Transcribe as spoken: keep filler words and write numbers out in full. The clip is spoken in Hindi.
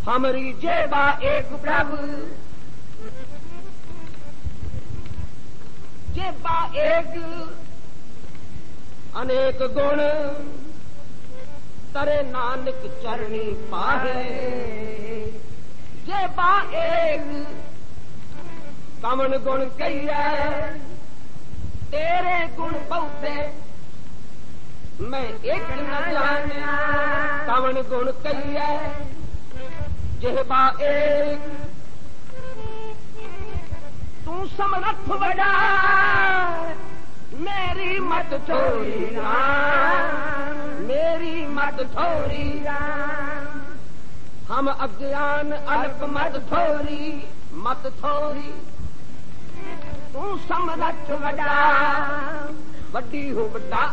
हमारी जेबा एक प्रभु जेबा एक अनेक गुण तरे नानक चरणी पाहे जेबा एक कमन गुण कहिए तेरे गुण बहुते मैं एक न जाने कमन गुण कहिए जेबा एक तू समर्थ बड़ा मेरी मत छोड़ी राम मेरी मत छोड़ी राम हम अज्ञान अल्प मत छोड़ी मत छोड़ी तू समर्थ बड़ा वड्डी हो बड़ा